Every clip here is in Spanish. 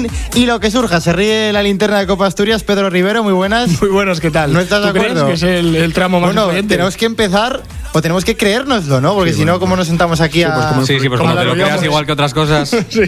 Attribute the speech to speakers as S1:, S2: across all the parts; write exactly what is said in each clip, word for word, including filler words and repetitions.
S1: Gil. Y lo que surja, se ríe la linterna de Copa Asturias. Pedro Rivero, muy buenas.
S2: Muy buenos, ¿qué tal?
S1: ¿No estás de
S2: ¿Tú
S1: acuerdo?
S2: crees que es el, el tramo más
S1: Bueno,
S2: influyente?
S1: tenemos que empezar, o tenemos que creérnoslo, ¿no? Porque
S2: Sí,
S1: si
S2: bueno,
S1: no, ¿cómo nos sentamos aquí a...?
S3: Sí, pues como, sí, sí, pues como te lo creas igual que otras cosas.
S2: Sí.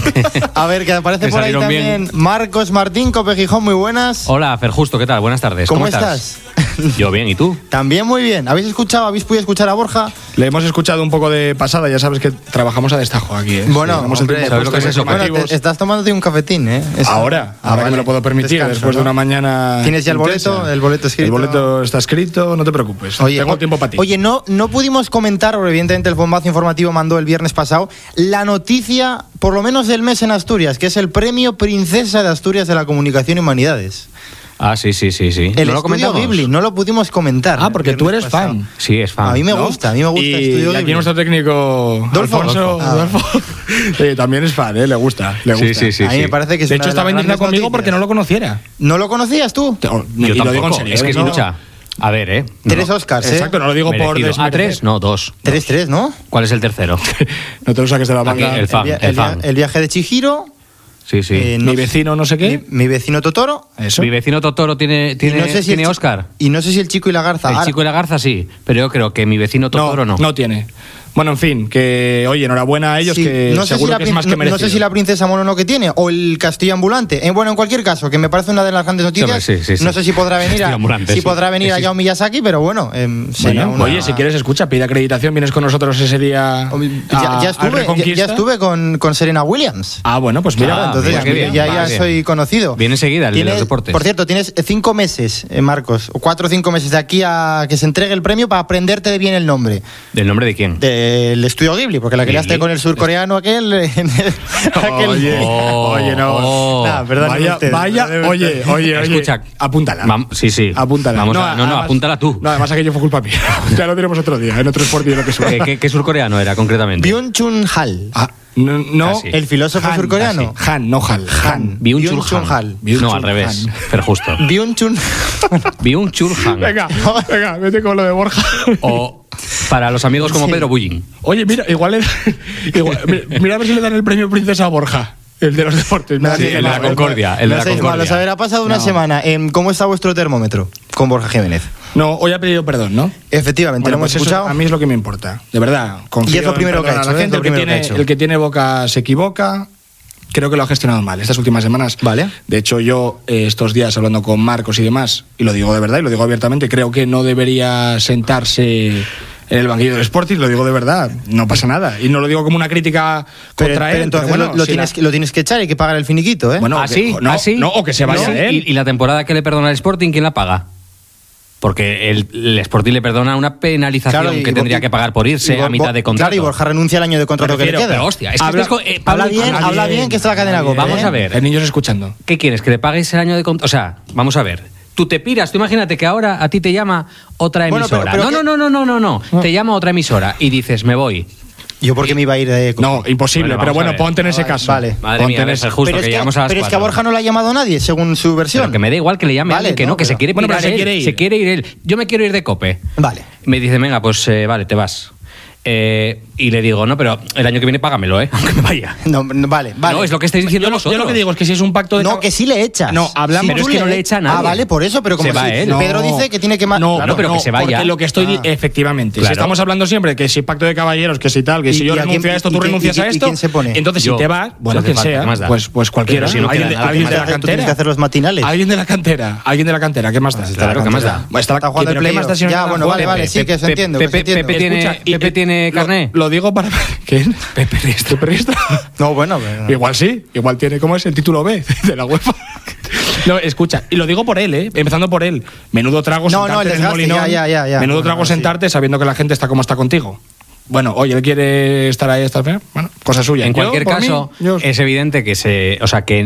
S1: A ver, que aparece
S3: Que
S1: por ahí
S3: salieron
S1: también
S3: bien.
S1: Marcos Martín, Cope Gijón, muy buenas.
S3: Hola, Fer Justo, ¿qué tal? Buenas tardes.
S1: ¿Cómo,
S3: ¿Cómo,
S1: estás?
S3: Yo bien, ¿y tú?
S1: También muy bien. ¿Habéis escuchado, habéis podido escuchar a Borja?
S2: Le hemos escuchado un poco de pasada, ya sabes que trabajamos a destajo aquí, ¿eh?
S1: Bueno,
S2: Estamos
S1: hombre,
S2: en tiempos
S3: ¿sabes lo que es eso?
S1: Bueno,
S2: informativos.
S1: te- estás tomándote un cafetín, ¿eh? Eso.
S2: Ahora,
S1: Ah,
S2: ahora que
S1: vale.
S2: me lo puedo permitir,
S1: Descanso,
S2: después de
S1: ¿no?
S2: una mañana.
S1: ¿Tienes ya el
S2: intensa.
S1: boleto? El boleto escrito.
S2: El boleto está escrito, no te preocupes.
S1: Oye,
S2: Tengo
S1: o-
S2: tiempo para ti.
S1: Oye, no, no pudimos comentar, porque evidentemente el bombazo informativo mandó el viernes pasado, la noticia, por lo menos del mes en Asturias, que es el premio Princesa de Asturias de la Comunicación y Humanidades.
S3: Ah, sí, sí, sí, sí.
S1: El
S3: ¿No lo
S1: Estudio
S3: comentamos?
S1: Ghibli, no lo pudimos comentar.
S2: Ah, porque
S1: el
S2: tú
S1: viernes
S2: eres
S1: pasado.
S2: fan.
S3: Sí, es fan.
S1: A mí me
S2: ¿no?
S1: gusta, a mí me gusta
S2: y,
S1: Estudio
S2: y aquí
S1: Ghibli.
S2: nuestro técnico
S1: Dolfo.
S2: Alfonso
S1: Ah.
S2: Dolfo, eh, también es fan, ¿eh? Le gusta, le
S3: Sí,
S2: gusta.
S3: sí, sí.
S1: a mí me parece que es
S2: De
S1: una
S2: hecho, estaba
S1: las
S2: indignado
S1: grandes
S2: conmigo
S1: noticias.
S2: porque no lo conociera.
S1: ¿No lo conocías tú?
S2: Te-
S3: Yo
S2: y lo digo en
S3: tampoco.
S2: serio.
S3: Es que
S2: ¿eh? No,
S3: escucha. A ver, ¿eh? No,
S1: Tres Oscars, ¿eh?
S2: Exacto, no lo digo por
S3: merecido.
S2: desmerecer.
S3: ¿A tres? No, dos.
S1: Tres, tres, ¿no?
S3: ¿Cuál es el tercero?
S2: No te lo saques de la
S3: Aquí,
S2: manga.
S3: el fan,
S1: via-
S3: el
S1: via-
S3: fan.
S1: el viaje de Chihiro.
S3: Sí, sí.
S1: eh,
S2: Mi
S1: no-
S2: vecino no sé
S1: mi,
S2: qué.
S1: mi vecino Totoro.
S2: Eso.
S3: Mi vecino Totoro tiene,
S1: Y
S3: tiene,
S1: no sé si
S3: tiene
S1: el chi-
S3: Oscar.
S1: Y no sé si el chico y la garza.
S3: El
S1: Ahora-
S3: chico y la garza sí, pero yo creo que mi vecino Totoro no.
S2: no tiene. Bueno, en fin, que oye, enhorabuena a ellos,
S1: Sí,
S2: que
S1: no sé
S2: seguro
S1: si la
S2: que es
S1: prin-
S2: más que
S1: no-
S2: merecido.
S1: No sé si la princesa Mononoke tiene o el castillo ambulante. Eh, bueno, en cualquier caso, que me parece una de las grandes noticias.
S3: Sí, sí, sí.
S1: No sé si podrá venir a,
S3: Castillo ambulante,
S1: si
S3: sí.
S1: podrá venir
S3: Sí,
S1: a
S3: sí.
S1: Hayao Miyazaki, pero bueno, eh, sería
S2: Bueno,
S1: una-
S2: Oye, si quieres, escucha, pide acreditación, vienes con nosotros ese día.
S1: Ya,
S2: a-
S1: ya
S2: a
S1: estuve, ya,
S2: Reconquista.
S1: ya estuve con, con Serena Williams.
S2: Ah, bueno, pues mira.
S3: Ah,
S1: Entonces
S3: mira, qué bien,
S1: ya,
S3: va,
S1: ya
S3: bien.
S1: soy conocido.
S3: Viene enseguida el de
S1: Tienes-
S3: los deportes.
S1: Por cierto, tienes cinco meses, eh, Marcos, o cuatro o cinco meses de aquí a que se entregue el premio para aprenderte bien el nombre
S3: ¿Del nombre de quién?
S1: del estudio Ghibli, porque la que
S3: Ghibli.
S1: liaste con el surcoreano aquel. en el- aquel-
S2: Oye,
S3: Oh,
S2: oye, no.
S3: oh.
S1: Nah, perdónenme
S2: Vaya,
S1: ustedes,
S2: vaya,
S1: perdónenme
S2: oye,
S1: ustedes.
S2: oye, oye.
S3: Escucha,
S2: apúntala.
S3: Vam- sí, sí.
S2: Apúntala.
S3: Vamos a- no, no,
S2: además-
S3: apúntala tú.
S2: No, además aquello fue culpa mía. Ya lo tenemos otro día, en otro Sporting lo que suena.
S3: ¿Qué, qué, qué surcoreano era concretamente?
S1: Byung-Chun Hal.
S2: Ah, no, no.
S3: Casi.
S1: El filósofo
S2: Han,
S1: surcoreano.
S2: casi. Han, no Hal. Han.
S3: Byung-Chul
S1: Byung-Chul
S3: Han.
S1: Han.
S3: No, al revés. Pero justo.
S1: Byung-Chun.
S3: Byung-Chul Han.
S2: Venga, venga, vete con lo de Borja.
S3: O para los amigos como
S1: Sí.
S3: Pedro Bullín.
S2: Oye, mira, igual, le- igual mira, mira a ver si le dan el premio Princesa a Borja, el de los deportes. Me
S1: No,
S2: da
S1: sí,
S2: miedo.
S3: el de la Concordia. El de
S1: No
S3: la
S1: seáis
S3: Concordia.
S1: malos. A ver, ha pasado una
S2: No.
S1: semana. Em, ¿Cómo está vuestro termómetro con Borja Jiménez?
S2: No, hoy ha pedido perdón, ¿no?
S1: Efectivamente,
S2: Bueno,
S1: lo hemos
S2: pues eso
S1: escuchado.
S2: a mí es lo que me importa, de verdad. Confío
S1: Y es lo
S2: en
S1: primero que ha
S2: perdonar
S1: hecho,
S2: a la
S1: ¿eh?
S2: gente.
S1: Lo
S2: El que
S1: primero que
S2: tiene-
S1: ha hecho.
S2: El que tiene boca se equivoca. Creo que lo ha gestionado mal estas últimas semanas.
S1: Vale.
S2: De hecho, yo eh, estos días hablando con Marcos y demás, y lo digo de verdad y lo digo abiertamente, creo que no debería sentarse en el banquillo del Sporting, lo digo de verdad, no pasa nada. Y no lo digo como una crítica
S1: Pero,
S2: contra
S1: pero
S2: él.
S1: entonces
S2: pero
S1: lo,
S2: bueno,
S1: lo
S2: si
S1: tienes,
S2: la-
S1: que- lo tienes que echar, hay que pagar el finiquito, ¿eh?
S2: Bueno,
S3: ¿Ah,
S2: que-
S3: sí?
S2: no,
S3: ¿Ah, sí?
S2: no, o que se vaya
S3: No.
S2: él.
S3: ¿Y, y la temporada que le perdona al Sporting, quién la paga? Porque el, el Sporting le perdona una penalización
S1: Claro, y-
S3: que
S1: y-
S3: tendría
S1: y-
S3: que pagar por irse
S1: y Bor-
S3: a mitad de contrato.
S1: Claro, y Borja renuncia al año de contrato
S3: Me
S1: que le
S3: refiero,
S1: queda.
S3: pero hostia, es que
S2: Habla-
S3: estás con- eh,
S1: habla
S3: Pablo,
S1: bien,
S3: habla
S1: habla
S3: bien.
S1: bien, que está la cadena
S2: Bien.
S1: Cope.
S3: Vamos
S1: ¿eh?
S3: a ver.
S2: Hay niños escuchando.
S3: ¿Qué quieres? ¿Que le pagues el año de contrato? O sea, vamos a ver. Tú te piras, tú imagínate que ahora a ti te llama otra
S1: Bueno, pero-
S3: emisora.
S1: pero
S3: no,
S1: que-
S3: no, no, no, no, no, no. Te llama otra emisora y dices, me voy.
S1: Yo porque me iba a ir de Cope.
S2: No, imposible,
S3: Bueno,
S2: pero
S3: vamos a
S2: bueno,
S3: ver.
S2: ponte en ese
S1: Ah, vale,
S2: caso.
S1: vale.
S3: Madre
S2: Ponte
S3: mía,
S2: en
S3: a ver,
S2: ese-
S3: ser justo,
S1: pero es
S3: que
S1: que,
S3: llegamos a las
S1: pero es que a
S3: cuatro.
S1: Borja no le ha llamado nadie, según su versión.
S3: Pero que me da igual que le llame
S1: Vale,
S3: alguien, que no,
S1: no,
S3: que se
S1: pero-
S3: quiere
S2: Bueno,
S3: pirar
S2: pero se
S3: él,
S2: quiere ir.
S3: se quiere ir él. Yo me quiero ir de Cope.
S1: Vale.
S3: Me dice, venga, pues eh, vale, te vas. Eh, y le digo, no, pero el año que viene págamelo, ¿eh? Aunque me vaya.
S1: No, no, vale, vale.
S3: No, es lo que estáis diciendo
S2: Yo, lo-
S3: vosotros.
S2: yo lo que digo es que si es un pacto de...
S1: No,
S2: cab-
S1: que sí le echas.
S2: No, hablamos-
S1: Sí,
S3: Pero
S1: tú
S3: es que no le echa a nadie.
S1: Ah, vale, por eso, pero como
S3: Se va
S1: si
S3: él.
S1: Pedro
S2: No.
S1: dice que tiene que... ma-
S2: No,
S3: Claro, pero que se vaya.
S2: Porque lo que estoy...
S1: Ah.
S2: Efectivamente.
S3: Claro.
S2: Si estamos hablando siempre que si pacto de caballeros, que si tal, que
S1: ¿Y-
S2: si yo
S1: y a
S2: renuncio
S1: quién-
S2: a esto,
S1: y
S2: tú
S1: quién-
S2: renuncias
S1: y
S2: a
S1: quién- y
S2: esto.
S1: quién se pone?
S2: Entonces,
S3: Yo.
S2: si te vas, bueno,
S3: hace
S2: quien
S3: falta, ¿qué
S2: sea,
S3: más da?
S2: pues, pues cualquiera.
S3: Pero si no
S2: alguien
S3: queda
S2: de,
S3: nada,
S2: alguien
S1: ¿qué
S2: de
S1: más
S2: la
S1: da? Tú tienes
S2: cantera.
S1: que hacer los matinales.
S2: Alguien de la cantera. Alguien de la cantera. ¿Qué más da?
S3: Claro, ¿qué más da?
S2: Bueno, está la-
S1: Está jugando
S2: pero
S1: el
S2: ¿qué más da si no
S1: playoff. Ya,
S2: le dan
S1: bueno,
S2: juego?
S1: vale, vale, sí, que se entiende, que se
S3: Pepe,
S1: entiende.
S3: Pepe tiene,
S2: Escucha, y-
S3: Pepe tiene
S2: lo-
S3: carné.
S2: Lo digo para... ¿Quién?
S3: Pepe Riestra.
S2: ¿Pepe Riestra?
S1: No, bueno, pero-
S2: Igual sí, igual tiene, ¿cómo es? El título B de la UEFA. No, escucha, y lo digo por él, ¿eh? Empezando por él. Menudo trago
S1: No,
S2: sentarte
S1: no, el
S2: en el
S1: desgaste,
S2: Molinón.
S1: ya, ya, ya, ya.
S2: Menudo
S1: Bueno,
S2: trago
S1: sí.
S2: sentarte sabiendo que la gente está como está contigo. Bueno, oye, él quiere estar ahí, estar, bueno, cosa suya.
S3: En
S2: Yo,
S3: cualquier
S2: por mí,
S3: caso,
S2: yo-
S3: es evidente que se, o sea, que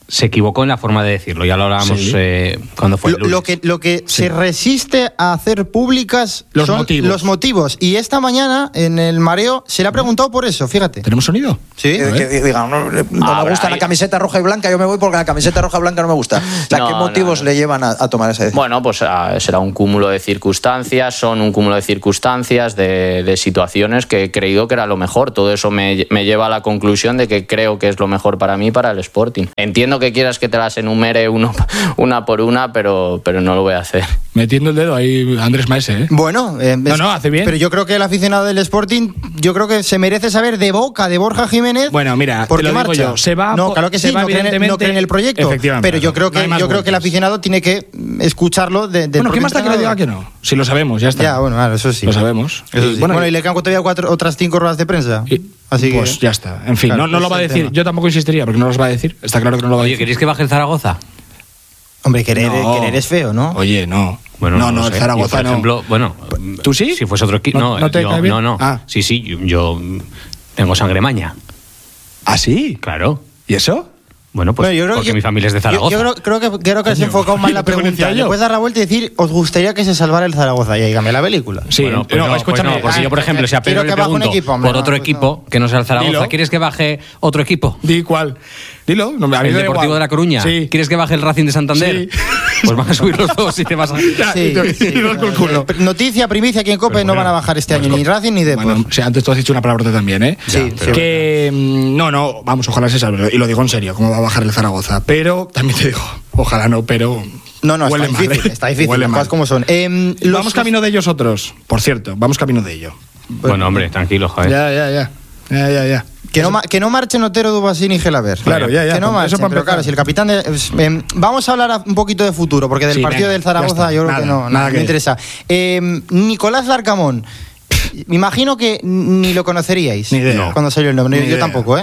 S3: se equivocó en la forma de decirlo. Ya lo hablábamos
S2: Sí.
S3: eh, cuando fue el
S1: Lo,
S3: lunes.
S1: lo que, lo que
S2: Sí.
S1: se resiste a hacer públicas
S2: Los
S1: son
S2: motivos.
S1: los motivos. Y esta mañana, en el mareo, se le ha preguntado por eso, fíjate.
S2: ¿Tenemos sonido?
S1: Sí.
S4: Que, que digan, no, no
S5: Ah,
S4: me gusta
S5: ahí-
S4: la camiseta roja y blanca, yo me voy porque la camiseta roja y blanca no me gusta. O sea,
S5: No,
S4: ¿qué
S5: no,
S4: motivos
S5: no.
S4: le llevan a, a tomar esa decisión?
S5: Bueno, pues ah, será un cúmulo de circunstancias, son un cúmulo de circunstancias, de, de situaciones que he creído que era lo mejor. Todo eso me, me lleva a la conclusión de que creo que es lo mejor para mí y para el Sporting. Entiendo que quieras que te las enumere uno, una por una, pero, pero no lo voy a hacer.
S2: Metiendo el dedo ahí Andrés Maese, ¿eh?
S1: Bueno, eh,
S2: No,
S1: es-
S2: no, hace bien.
S1: Pero yo creo que el aficionado del Sporting, yo creo que se merece saber de boca de Borja Jiménez.
S2: Bueno, mira,
S1: ¿por
S2: te
S1: qué
S2: lo digo
S1: marcha?
S2: yo, se va
S1: No,
S2: po-
S1: claro que
S2: se
S1: sí,
S2: va
S1: no creen, no
S2: evidentemente-
S1: creen en el proyecto.
S2: Efectivamente,
S1: Pero yo creo
S2: no
S1: que
S2: hay más
S1: yo creo que el
S2: vueltas.
S1: aficionado tiene que mm, escucharlo de, del
S2: Bueno, ¿qué
S1: propio
S2: más da que le diga
S1: entrenador.
S2: que no? Si lo sabemos, ya está.
S1: Ya, bueno, claro, eso sí.
S2: Lo sabemos.
S1: Eso
S2: Y,
S1: sí.
S2: bueno,
S1: Bueno,
S2: y-
S1: y le quedan todavía cuatro, otras cinco ruedas de prensa.
S2: Y-
S1: Así que-
S2: pues ya está. En fin,
S1: Claro,
S2: no, no lo
S1: ese
S2: va a
S1: es el
S2: decir.
S1: tema.
S2: Yo tampoco insistiría porque no los va a decir. Está claro que no lo va a
S3: Oye,
S2: decir.
S3: ¿queréis que baje el Zaragoza?
S1: Hombre, querer,
S2: No.
S1: querer es feo, ¿no?
S2: Oye, no.
S3: Bueno,
S2: no,
S3: no,
S2: no,
S3: lo
S2: el
S3: sé.
S2: Zaragoza
S3: Yo, por
S2: no.
S3: ejemplo, bueno,
S2: ¿Tú sí?
S3: Si fuese otro equipo.
S2: ¿No-
S3: No,
S2: no te
S3: yo-
S2: cae bien?
S3: no, no.
S2: Ah.
S3: Sí, sí, yo, yo tengo sangre maña.
S2: ¿Ah, sí?
S3: Claro.
S2: ¿Y eso?
S3: Bueno, pues
S1: Bueno, yo creo
S3: porque
S1: que-
S3: mi familia es de
S1: yo-
S3: Zaragoza.
S1: Yo, creo, creo que, creo que has
S2: Coño,
S1: enfocado mal la
S2: yo te conocía
S1: pregunta.
S2: yo.
S1: Le puedes dar la vuelta y decir, ¿os gustaría que se salvara el Zaragoza? Y ahí cambia la película.
S2: Sí,
S3: Bueno, pues
S2: no,
S3: no,
S2: escúchame.
S3: pues no, porque
S2: ah,
S3: yo, por ejemplo, si a
S1: quiero
S3: Pedro le
S1: que baje un
S3: pregunto
S1: equipo, hombre,
S3: por
S1: no,
S3: otro
S1: pues
S3: equipo que no sea el Zaragoza,
S2: Dilo.
S3: ¿quieres que baje otro equipo?
S2: Di cuál. Dilo. No, a mí
S3: ¿El
S2: me da
S3: Deportivo
S2: igual.
S3: de La Coruña?
S2: Sí.
S3: ¿Quieres que baje el Racing de Santander?
S2: Sí.
S3: Pues van a subir los dos y te vas a...
S2: Ya,
S1: Sí,
S2: y te-
S1: sí,
S2: y te das con el culo.
S1: Pero Noticia, primicia, aquí en Cope
S2: Pero
S1: no
S2: bueno,
S1: van a bajar este año
S2: pues
S1: ni Racing ni Depor.
S2: Bueno, o sea, antes tú has dicho una palabra también, ¿eh?
S1: Sí,
S2: Ya,
S1: sí,
S2: que mm, no, no, vamos, ojalá se salve. Y lo digo en serio, ¿cómo va a bajar el Zaragoza? Pero también te digo, ojalá no, pero
S1: No, no,
S2: huele
S1: está
S2: mal,
S1: difícil,
S2: ¿eh?
S1: está difícil,
S2: Huele
S1: las
S2: mal.
S1: cosas como son. Em, los-
S2: Vamos camino de ellos otros, por cierto, vamos camino de ello.
S3: Bueno, hombre, tranquilo, joder.
S2: Ya, ya, ya. Ya, ya, ya.
S1: Que no, ma- que no marchen Otero, Dubasín y Gelaber.
S2: Claro, ya, ya,
S1: Que no
S2: eso
S1: marchen,
S2: para
S1: pero
S2: empezar.
S1: claro, si el capitán... de- es- em, vamos a hablar a- un poquito de futuro, porque del
S2: Sí,
S1: partido
S2: venga,
S1: del
S2: ya
S1: Zaragoza
S2: está.
S1: yo creo
S2: Nada,
S1: que no,
S2: nada
S1: nada,
S2: que
S1: me
S2: decir.
S1: interesa. Em, Nicolás Larcamón, me imagino que ni lo conoceríais
S2: Ni idea.
S1: cuando salió el nombre.
S2: Ni
S1: Yo
S2: idea.
S1: tampoco, ¿eh?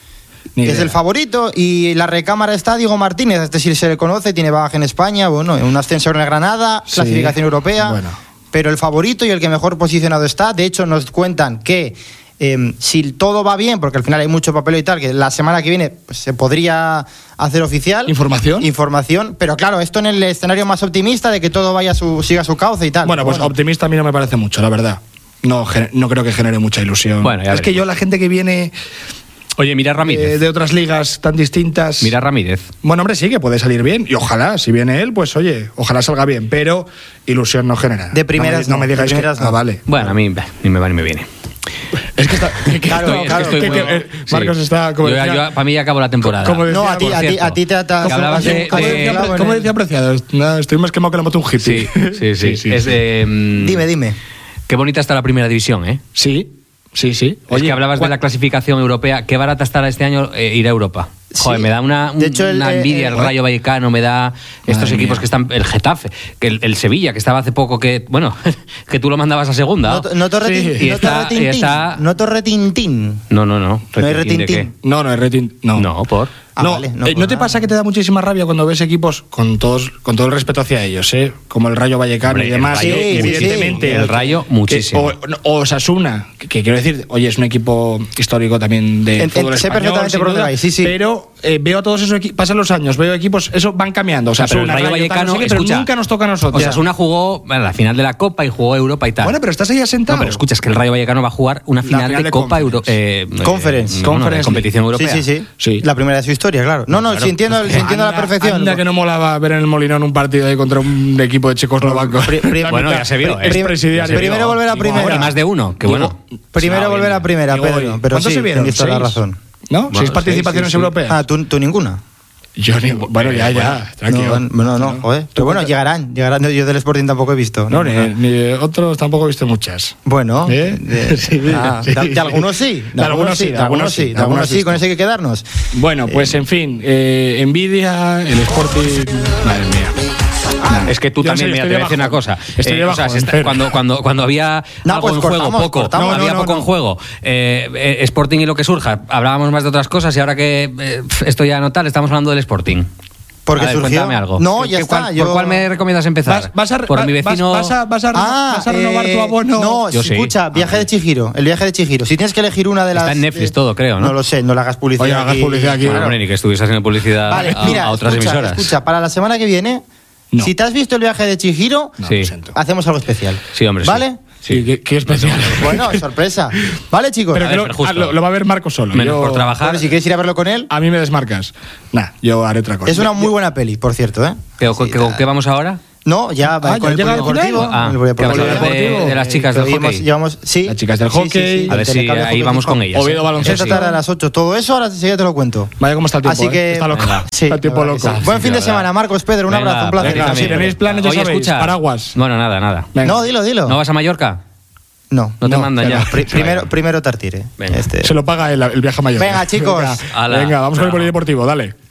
S2: Ni
S1: es
S2: idea.
S1: el favorito y la recámara está Diego Martínez, es decir, se le conoce, tiene bagaje en España, bueno, un ascensor en el Granada,
S2: Sí,
S1: clasificación europea,
S2: bueno.
S1: pero el favorito y el que mejor posicionado está. De hecho, nos cuentan que eh, si todo va bien, porque al final hay mucho papel y tal, que la semana que viene pues, se podría hacer oficial.
S2: ¿Información?
S1: Información, pero claro, esto en el escenario más optimista de que todo vaya a su, siga su cauce y tal.
S2: Bueno, pues
S1: Bueno.
S2: optimista a mí no me parece mucho, la verdad. No, gener- no creo que genere mucha ilusión.
S3: Bueno, ya
S2: es que
S3: veremos.
S2: yo, la gente que viene
S3: Oye, mira Ramírez.
S2: eh, de otras ligas tan distintas.
S3: Mira Ramírez.
S2: Bueno, hombre, sí que puede salir bien. Y ojalá, si viene él, pues oye, ojalá salga bien. Pero ilusión no genera.
S1: De primeras
S2: No me, no
S1: no,
S2: me digáis
S1: de primeras
S2: que.
S1: no.
S2: Ah, vale.
S3: Bueno, a mí bah, ni me va ni me viene.
S2: Es que está. que- que-
S1: Claro,
S2: no,
S1: claro,
S2: es que-
S1: estoy
S2: que-
S1: muy-
S2: eh, Marcos
S3: Sí.
S2: está. Como
S3: Yo ya-
S2: decía,
S3: yo- para mí ya acabó la temporada.
S2: como decía-
S1: No, a ti,
S3: por
S1: a ti,
S3: cierto,
S1: a ti te ha... te ha-
S3: que hablabas
S1: has-
S3: de-
S1: has-
S2: ¿Cómo
S3: de-
S2: decía,
S1: clavo en
S2: cómo
S1: el-
S2: decía Preciado? No, estoy más quemado que la moto un hippie.
S3: Sí, sí, sí. Es, eh, mm,
S1: Dime, dime.
S3: Qué bonita está la primera división, ¿eh?
S2: Sí, sí, sí.
S3: Oye, que hablabas de
S2: ¿cuál-
S3: la clasificación europea. Qué barata estará este año eh, ir a Europa. Joder,
S1: Sí.
S3: me da una,
S1: De hecho, el-
S3: una
S1: eh,
S3: envidia
S1: eh,
S3: el Rayo Vallecano, me da estos
S2: Madre
S3: equipos
S2: mía.
S3: que están. El Getafe, que el, el Sevilla, que estaba hace poco que. Bueno, que tú lo mandabas a segunda.
S1: No, to- no torretin-
S3: Sí. Y
S1: no
S3: está-
S1: torretintín,
S3: y está-
S1: no torretintín.
S3: No, no, no.
S1: No hay
S3: ¿Retintín de
S1: retintín.
S3: qué?
S2: No, no, es rating. No.
S3: No, por.
S1: Ah,
S2: no,
S1: vale, no,
S2: eh,
S1: pues
S2: ¿no te
S1: nada.
S2: pasa que te da muchísima rabia cuando ves equipos con todos con todo el respeto hacia ellos, eh? Como el Rayo Vallecano
S3: Hombre,
S2: y
S3: el
S2: demás?
S3: Rayo,
S2: que
S1: sí, sí,
S2: evidentemente
S1: sí.
S3: El Rayo, muchísimo.
S2: Que- o, o Osasuna, que, que quiero decir, oye, es un equipo histórico también de
S1: En-
S2: fútbol
S1: en- sé
S2: español,
S1: perfectamente
S2: sin
S1: por dónde
S2: duda,
S1: vais, sí, sí.
S2: Pero eh, veo a todos esos equipos, pasan los años, veo equipos, eso van cambiando. O sea,
S3: Pero el Rayo
S2: tal,
S3: Vallecano,
S2: no sé qué, pero
S3: escucha,
S2: nunca nos toca a nosotros.
S3: Osasuna jugó bueno, la final de la Copa y jugó Europa y tal.
S2: Bueno, pero estás ahí asentado.
S3: No, pero escucha, es que el Rayo Vallecano va a jugar una final,
S2: final
S3: de,
S2: de
S3: Copa Euro,
S2: Conference.
S3: eh,
S1: Conference.
S3: eh, no, no, de
S2: Conference
S3: competición
S2: League.
S3: europea.
S1: Sí, sí, sí,
S2: Sí.
S1: La primera de su historia, claro. No, no,
S3: Claro,
S1: si entiendo,
S3: pues
S1: si entiendo a la
S2: Anda-
S1: perfección.
S2: Anda que no molaba ver en el Molinón un partido ahí contra un equipo de checoslovacos.
S1: Pri- pri-
S3: Bueno, ya se vio,
S1: pri-
S3: eh.
S1: pri-
S2: Expresidiario.
S1: Primero volver a
S2: Digo,
S1: primera.
S3: Y más de uno, que bueno.
S1: Primero
S3: Sí,
S1: volver a
S3: bien.
S1: primera,
S2: Digo,
S1: Pedro.
S2: oye,
S1: Pero
S2: ¿cuántos
S1: sí,
S2: se vieron?
S1: tienes toda la
S2: ¿Seis?
S1: razón.
S2: ¿No?
S3: Bueno,
S2: ¿Seis
S3: sí,
S2: participaciones
S3: sí, sí.
S2: europeas?
S1: Ah, tú, tú ninguna.
S2: Yo ni, bueno, ya, ya, tranquilo.
S1: No, bueno, no, joder. Pero bueno, llegarán, llegarán. Yo del Sporting tampoco he visto.
S2: No, ni,
S1: ninguna.
S2: ni de otros tampoco he visto muchas.
S1: Bueno,
S2: ¿Eh?
S1: de,
S2: Sí,
S1: ah,
S2: sí.
S1: de- de algunos sí,
S2: De algunos sí, de algunos sí,
S1: de algunos sí,
S2: sí.
S1: con ese hay que quedarnos.
S2: Bueno, pues en fin, eh, envidia, el Sporting. Madre mía. Nada.
S3: Es que tú
S2: Yo en
S3: también,
S2: serio,
S3: mira,
S2: estoy
S3: te voy a decir
S2: debajo.
S3: una cosa.
S2: Estoy
S3: Eh,
S2: debajo,
S3: o sea, se está-
S2: Fer.
S3: cuando, cuando, cuando había
S1: No,
S3: algo
S1: pues
S3: en juego,
S1: cortamos,
S3: poco,
S1: cortamos.
S3: había
S2: No, no,
S3: poco
S2: no.
S3: en juego, eh, eh, Sporting y lo que surja, hablábamos más de otras cosas y ahora que eh, esto ya no tal, estamos hablando del Sporting.
S1: Porque
S3: A ver,
S1: surgió.
S3: cuéntame algo.
S1: No,
S3: ¿Qué-
S1: ya
S3: qué-
S1: está.
S3: cuál-
S1: yo...
S3: ¿Por cuál me recomiendas empezar?
S2: ¿Vas, vas a,
S3: Por
S2: vas-
S3: mi vecino.
S2: vas, vas a, vas a,
S1: Ah,
S2: vas a renovar
S1: eh,
S2: tu abono?
S1: No,
S3: Yo sí.
S1: escucha, viaje de Chihiro. El viaje de Chihiro. Si tienes que elegir una de las.
S3: Está en Netflix
S1: eh,
S3: todo, creo, ¿no?
S1: No lo sé, no le hagas publicidad.
S2: Oye, hagas
S1: aquí.
S2: publicidad aquí.
S3: Bueno,
S1: Claro.
S3: hombre, ni que estuvieses haciendo publicidad
S1: Vale,
S3: a,
S1: mira,
S3: a otras
S1: escucha,
S3: emisoras.
S1: escucha, para la semana que viene,
S2: No.
S1: si te has visto el viaje de Chihiro,
S2: No,
S3: Sí.
S2: lo siento.
S1: hacemos algo especial.
S3: Sí, hombre, sí.
S1: ¿Vale?
S2: Sí, qué, qué especial.
S1: Bueno, sorpresa. ¿Vale, chicos?
S2: Pero
S3: A
S2: que
S3: ver,
S2: lo,
S3: pero justo.
S2: ah, lo, lo va a ver Marco solo.
S3: Menos
S2: Yo-
S3: por trabajar.
S1: Bueno, si quieres ir a verlo con él,
S2: A mí me desmarcas. Nah, yo haré otra cosa.
S1: es una muy buena peli, por cierto, ¿eh?
S3: ¿Pero con-
S1: Sí,
S3: ¿Con
S1: nada.
S3: qué vamos ahora?
S1: No, ya va
S2: Ah,
S1: con
S2: ¿ya
S1: el
S2: llega al
S1: polideportivo.
S2: final?
S3: Ah,
S1: el
S3: que vas a hablar
S1: polideportivo.
S3: de, de las chicas del
S1: Llevamos-
S3: hockey.
S1: llevamos- sí.
S2: Las chicas del
S1: Sí, sí,
S2: hockey.
S1: sí,
S3: A ver
S1: el
S3: si
S1: telecable
S3: ahí
S1: hockey
S3: vamos
S1: cinco.
S3: con ellas.
S2: Oviedo
S3: ¿eh?
S2: baloncesto.
S1: Esta tarde a las ocho. Todo eso ahora enseguida te lo cuento.
S2: Vaya cómo está el tiempo.
S1: Así
S2: ¿eh?
S1: que.
S2: Está loco.
S3: Venga.
S1: Sí,
S2: Está el tiempo
S1: la verdad
S2: loco.
S1: que sí. Buen fin de
S3: Sí, verdad.
S1: semana, Marcos, Pedro. Un
S3: Venga,
S1: abrazo, un placer.
S3: venga,
S2: Venga, si
S3: siempre.
S2: tenéis planes, ya
S3: Oye,
S2: sabéis.
S3: escucha.
S2: Paraguas.
S3: Bueno, nada, nada.
S2: Venga.
S1: No, dilo, dilo.
S3: ¿No vas a Mallorca?
S1: No.
S3: No te
S2: No,
S3: mandan
S2: que
S3: ya.
S2: no.
S1: Pri- primero, primero Tartire.
S3: Venga.
S1: Este.
S2: Se lo paga el, el viaje mayor.
S1: Venga, chicos.
S2: Venga,
S3: Ala.
S2: Venga, vamos con el
S3: Bravo.
S2: polideportivo, dale.